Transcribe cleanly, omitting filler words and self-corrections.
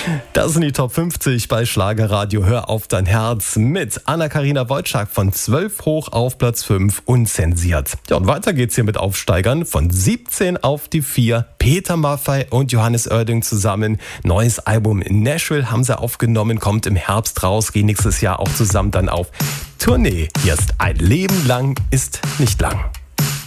Das sind die Top 50 bei Schlagerradio Hör auf dein Herz mit Anna-Karina Wojcik von 12 hoch auf Platz 5 unzensiert. Ja, und weiter geht's hier mit Aufsteigern von 17 auf die 4. Peter Maffay und Johannes Oerding zusammen. Neues Album in Nashville haben sie aufgenommen, kommt im Herbst raus, gehen nächstes Jahr auch zusammen dann auf Tournee. Hier ist Ein Leben lang ist nicht lang.